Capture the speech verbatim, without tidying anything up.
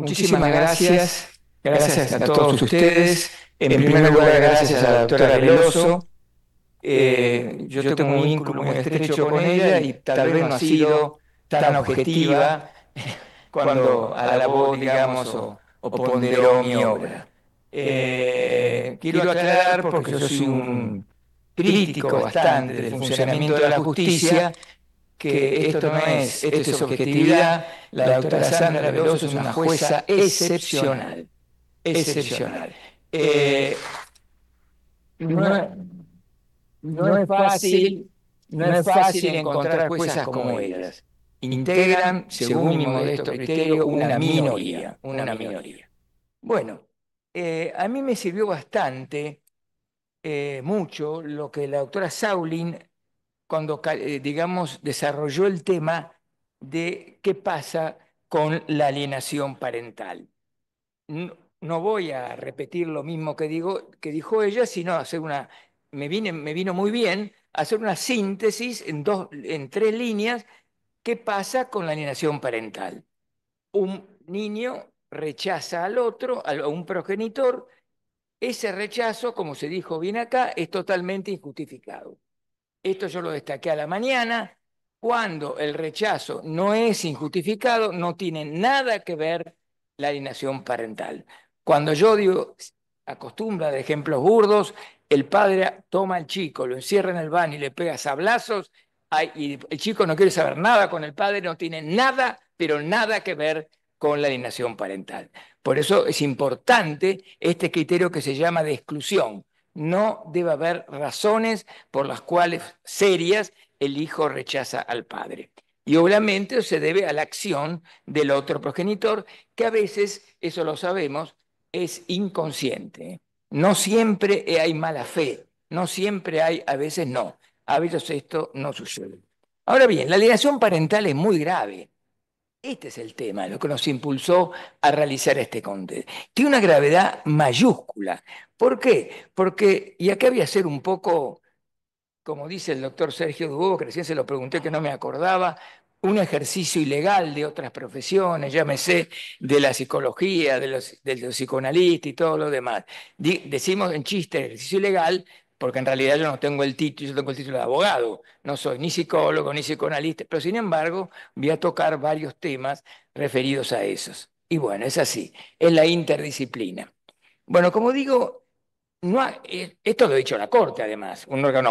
muchísimas gracias, gracias a todos ustedes. En primer lugar, gracias a la doctora Veloso. Eh, yo tengo un vínculo muy estrecho con ella y tal vez no ha sido tan objetiva cuando alabó, digamos, o, o ponderó mi obra. Eh, quiero aclarar, porque yo soy un crítico bastante del funcionamiento de la justicia, que esto no es, esto es objetividad. La doctora Sandra Veloso es una jueza excepcional, excepcional. Eh, no, no es fácil, no es fácil encontrar juezas como ellas. Integran, según mi modesto criterio, una minoría, una minoría. Bueno, eh, a mí me sirvió bastante, eh, mucho, lo que la doctora Saulin, cuando, eh, digamos, desarrolló el tema de qué pasa con la alienación parental. No, no voy a repetir lo mismo que, digo, que dijo ella, sino hacer una, me, vine, me vino muy bien hacer una síntesis en, dos, en tres líneas, qué pasa con la alienación parental. Un niño rechaza al otro, a un progenitor. Ese rechazo, como se dijo bien acá, es totalmente injustificado. Esto yo lo destaqué a la mañana. Cuando el rechazo no es injustificado, no tiene nada que ver la alienación parental. Cuando yo digo, acostumbra de ejemplos burdos, el padre toma al chico, lo encierra en el baño y le pega sablazos, y el chico no quiere saber nada con el padre, no tiene nada, pero nada que ver con la alienación parental. Por eso es importante este criterio que se llama de exclusión. No debe haber razones por las cuales serias el hijo rechaza al padre. Y obviamente se debe a la acción del otro progenitor, que a veces, eso lo sabemos, es inconsciente. No siempre hay mala fe, no siempre hay, a veces no. A veces esto no sucede. Ahora bien, la alienación parental es muy grave. Este es el tema, lo que nos impulsó a realizar este contenido. Tiene una gravedad mayúscula. ¿Por qué? Porque, y acá voy a ser un poco, como dice el doctor Sergio Dubó, que recién se lo pregunté que no me acordaba, un ejercicio ilegal de otras profesiones, llámese de la psicología, de los, de los psicoanalistas y todo lo demás. Decimos en chiste ejercicio ilegal, porque en realidad yo no tengo el título, yo tengo el título de abogado, no soy ni psicólogo ni psicoanalista, pero sin embargo voy a tocar varios temas referidos a esos. Y bueno, es así, es la interdisciplina. Bueno, como digo, no ha, esto lo ha dicho la Corte además, un órgano